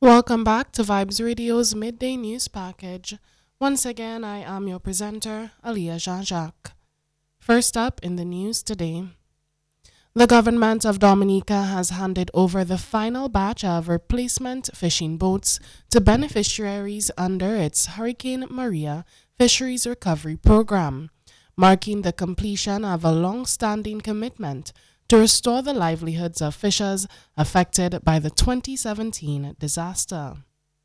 Welcome back to Vibes Radio's Midday News Package. Once again, I am your presenter, Aliyah Jean-Jacques. First up in the news today, the government of Dominica has handed over the final batch of replacement fishing boats to beneficiaries under its Hurricane Maria Fisheries Recovery Program, marking the completion of a long-standing commitment to restore the livelihoods of fishers affected by the 2017 disaster.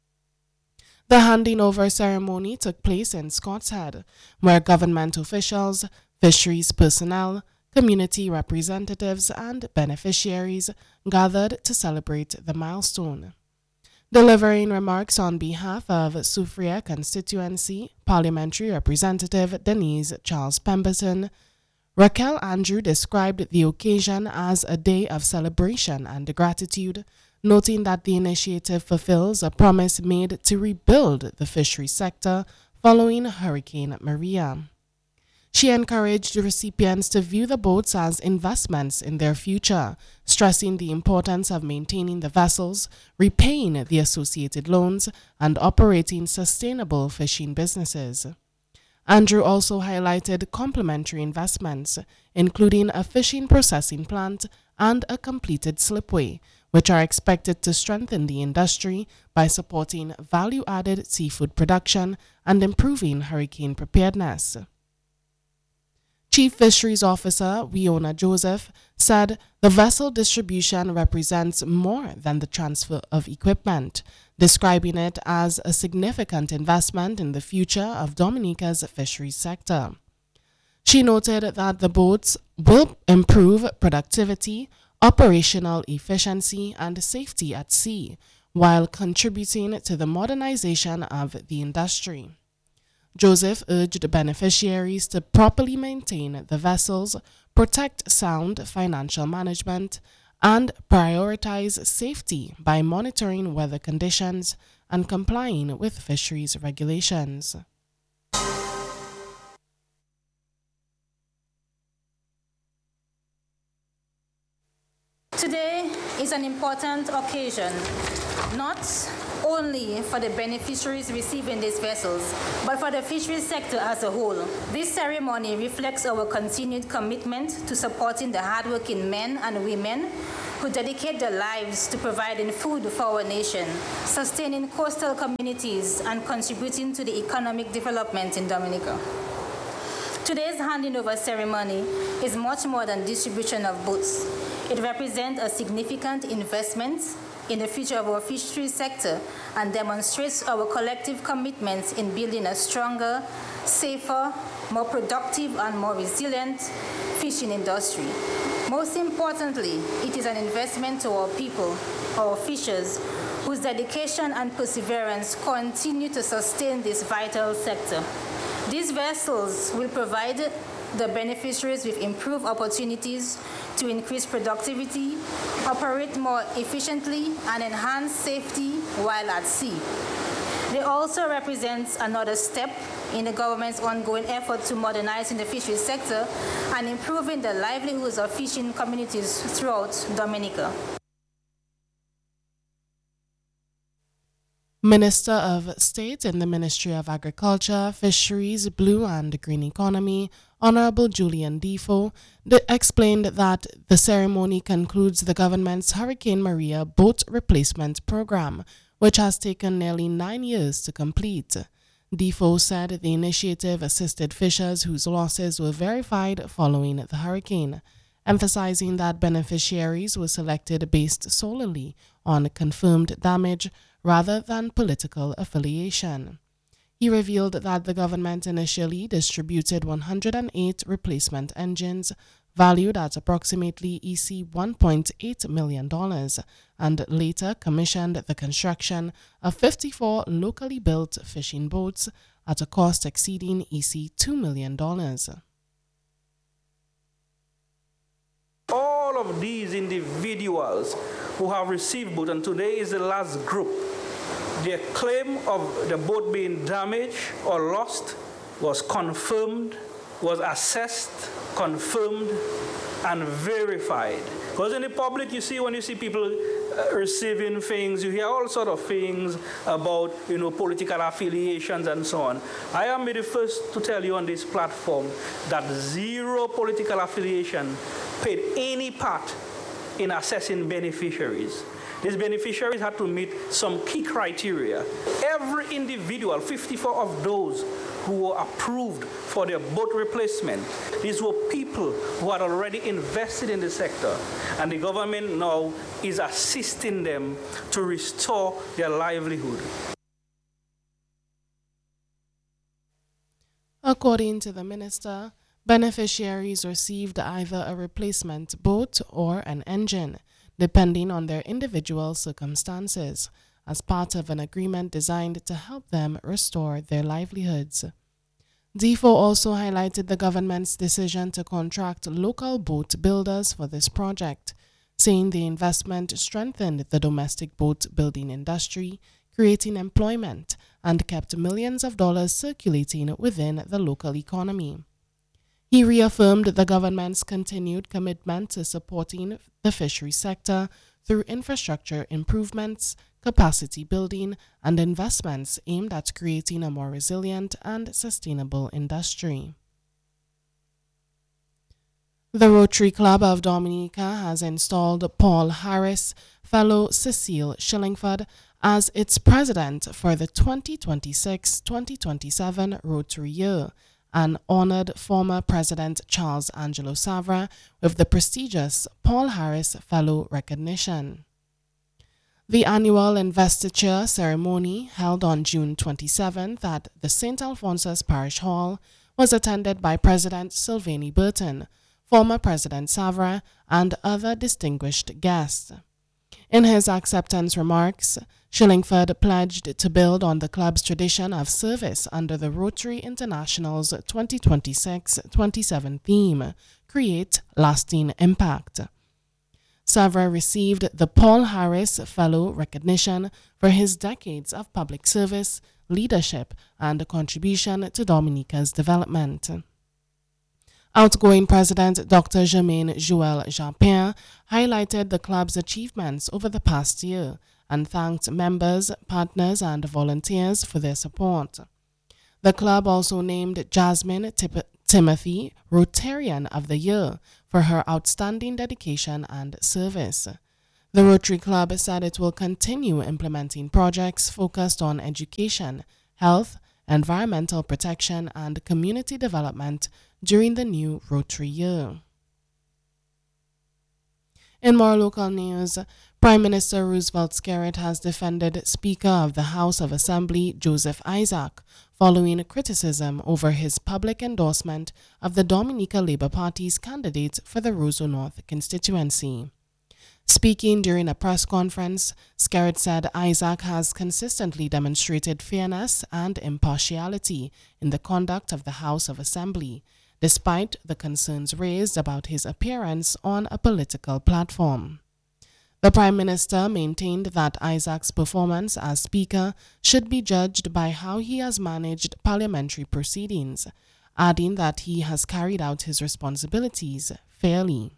The handing over ceremony took place in Scott's Head, where government officials, fisheries personnel, community representatives, and beneficiaries gathered to celebrate the milestone. Delivering remarks on behalf of Soufriere constituency, Parliamentary Representative Denise Charles Pemberton, Raquel Andrew described the occasion as a day of celebration and gratitude, noting that the initiative fulfills a promise made to rebuild the fishery sector following Hurricane Maria. She encouraged recipients to view the boats as investments in their future, stressing the importance of maintaining the vessels, repaying the associated loans, and operating sustainable fishing businesses. Andrew also highlighted complementary investments, including a fishing processing plant and a completed slipway, which are expected to strengthen the industry by supporting value-added seafood production and improving hurricane preparedness. Chief Fisheries Officer Wiona Joseph said the vessel distribution represents more than the transfer of equipment, describing it as a significant investment in the future of Dominica's fisheries sector. She noted that the boats will improve productivity, operational efficiency, and safety at sea, while contributing to the modernization of the industry. Joseph urged beneficiaries to properly maintain the vessels, protect sound financial management, and prioritize safety by monitoring weather conditions and complying with fisheries regulations. Today is an important occasion, not only for the beneficiaries receiving these vessels, but for the fisheries sector as a whole. This ceremony reflects our continued commitment to supporting the hardworking men and women who dedicate their lives to providing food for our nation, sustaining coastal communities, and contributing to the economic development in Dominica. Today's handing over ceremony is much more than distribution of boats. It represents a significant investment in the future of our fisheries sector and demonstrates our collective commitments in building a stronger, safer, more productive, and more resilient fishing industry. Most importantly, it is an investment to our people, our fishers, whose dedication and perseverance continue to sustain this vital sector. These vessels will provide the beneficiaries with improved opportunities to increase productivity, operate more efficiently, and enhance safety while at sea. They also represent another step in the government's ongoing effort to modernizing the fisheries sector and improving the livelihoods of fishing communities throughout Dominica. Minister of State in the Ministry of Agriculture, Fisheries, Blue and Green Economy, Honorable Julian Defoe, explained that the ceremony concludes the government's Hurricane Maria boat replacement program, which has taken nearly 9 years to complete. Defoe said the initiative assisted fishers whose losses were verified following the hurricane, emphasizing that beneficiaries were selected based solely on confirmed damage rather than political affiliation. He revealed that the government initially distributed 108 replacement engines valued at approximately EC $1.8 million and later commissioned the construction of 54 locally built fishing boats at a cost exceeding EC $2 million. All of these individuals who have received boat, and today is the last group, their claim of the boat being damaged or lost was confirmed, was assessed, confirmed, and verified Because in the public, you see, when you see people receiving things, you hear all sort of things about, political affiliations and so on. I am the first to tell you on this platform that zero political affiliation played any part in assessing beneficiaries. These beneficiaries had to meet some key criteria. Every individual, 54 of those who were approved for their boat replacement, these were people who had already invested in the sector, and the government now is assisting them to restore their livelihood. According to the minister, beneficiaries received either a replacement boat or an engine, depending on their individual circumstances, as part of an agreement designed to help them restore their livelihoods. DFO also highlighted the government's decision to contract local boat builders for this project, saying the investment strengthened the domestic boat building industry, creating employment, and kept millions of dollars circulating within the local economy. He reaffirmed the government's continued commitment to supporting the fishery sector through infrastructure improvements, capacity building, and investments aimed at creating a more resilient and sustainable industry. The Rotary Club of Dominica has installed Paul Harris, fellow Cecile Shillingford, as its president for the 2026-2027 Rotary year, and honored former President Charles Angelo Savra with the prestigious Paul Harris Fellow recognition. The annual investiture ceremony, held on June 27th at the St. Alphonsus Parish Hall, was attended by President Sylvanie Burton, former President Savra, and other distinguished guests. In his acceptance remarks, Shillingford pledged to build on the club's tradition of service under the Rotary International's 2026-27 theme, Create Lasting Impact. Savra received the Paul Harris Fellow recognition for his decades of public service, leadership, and contribution to Dominica's development. Outgoing President Dr. Germaine Joël Jean-Pierre highlighted the club's achievements over the past year and thanked members, partners, and volunteers for their support. The club also named Jasmine Timothy Rotarian of the Year for her outstanding dedication and service. The Rotary Club said it will continue implementing projects focused on education, health, environmental protection, and community development during the new Rotary year. In more local news, Prime Minister Roosevelt Skerrit has defended Speaker of the House of Assembly Joseph Isaac following criticism over his public endorsement of the Dominica Labour Party's candidate for the Roseau North constituency. Speaking during a press conference, Skerrit said Isaac has consistently demonstrated fairness and impartiality in the conduct of the House of Assembly, despite the concerns raised about his appearance on a political platform. The Prime Minister maintained that Isaac's performance as Speaker should be judged by how he has managed parliamentary proceedings, adding that he has carried out his responsibilities fairly.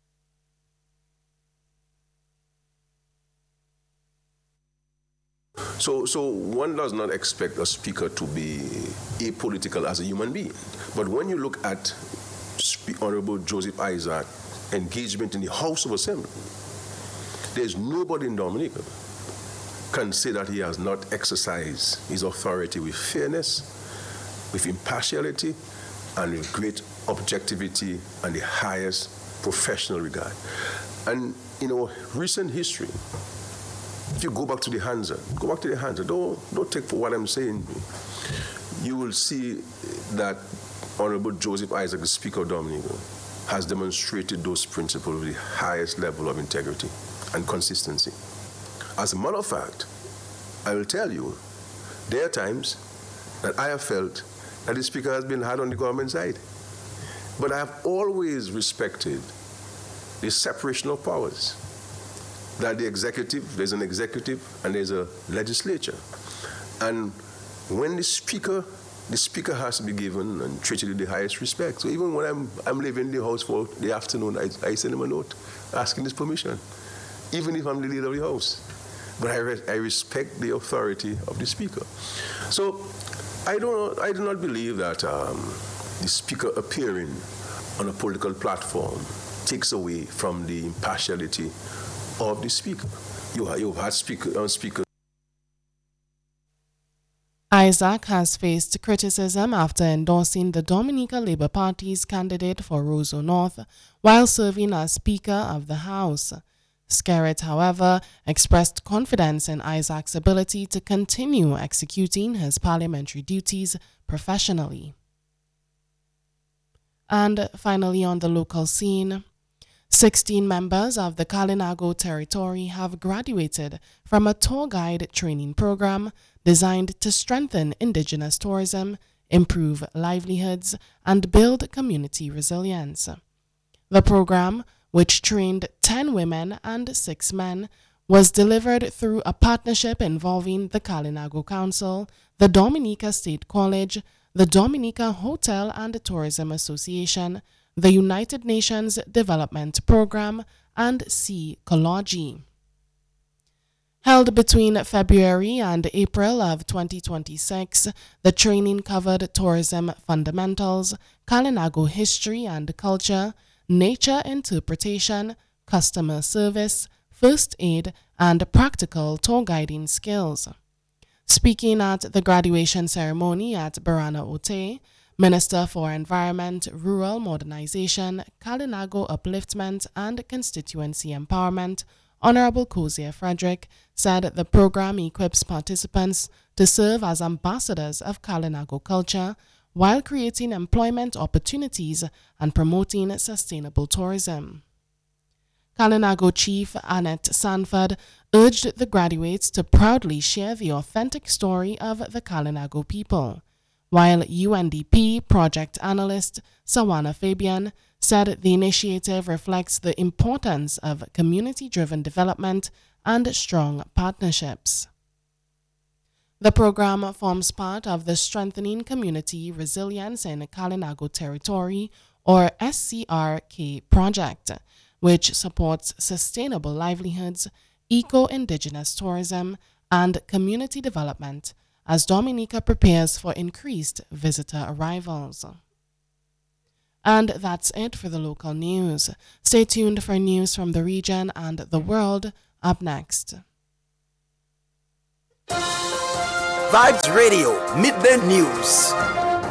So one does not expect a speaker to be apolitical as a human being. But when you look at Honorable Joseph Isaac's engagement in the House of Assembly, there's nobody in Dominica can say that he has not exercised his authority with fairness, with impartiality, and with great objectivity and the highest professional regard. And in our recent history, if you go back to the Hansa, don't take for what I'm saying. You will see that Honorable Joseph Isaac, the Speaker of Dominica, has demonstrated those principles with the highest level of integrity and consistency. As a matter of fact, I will tell you, there are times that I have felt that the Speaker has been hard on the government side. But I have always respected the separation of powers. That the executive, there's an executive and there's a legislature. And when the Speaker the speaker has to be given and treated with the highest respect. So even when I'm leaving the house for the afternoon, I send him a note asking his permission, even if I'm the leader of the house. But I respect the authority of the speaker. So I do not believe that the speaker appearing on a political platform takes away from the impartiality of the speaker. You've had speakers. Isaac has faced criticism after endorsing the Dominica Labour Party's candidate for Roseau North while serving as Speaker of the House. Skerritt, however, expressed confidence in Isaac's ability to continue executing his parliamentary duties professionally. And finally, on the local scene, 16 members of the Kalinago territory have graduated from a tour guide training program designed to strengthen indigenous tourism, improve livelihoods, and build community resilience. The program, which trained 10 women and 6 men, was delivered through a partnership involving the Kalinago Council, the Dominica State College, the Dominica Hotel and Tourism Association, the United Nations Development Program, and Sea Ecology. Held between February and April of 2026, the training covered tourism fundamentals, Kalinago history and culture, nature interpretation, customer service, first aid, and practical tour guiding skills. Speaking at the graduation ceremony at Barana Ote, Minister for Environment, Rural Modernization, Kalinago Upliftment, and Constituency Empowerment, Honorable Cozier Frederick, said the program equips participants to serve as ambassadors of Kalinago culture while creating employment opportunities and promoting sustainable tourism. Kalinago Chief Annette Sanford urged the graduates to proudly share the authentic story of the Kalinago people, while UNDP project analyst Sawana Fabian said the initiative reflects the importance of community-driven development and strong partnerships. The program forms part of the Strengthening Community Resilience in Kalinago Territory, or SCRK project, which supports sustainable livelihoods, eco-indigenous tourism, and community development as Dominica prepares for increased visitor arrivals. And that's it for the local news. Stay tuned for news from the region and the world up next. Vibes Radio, Midday News.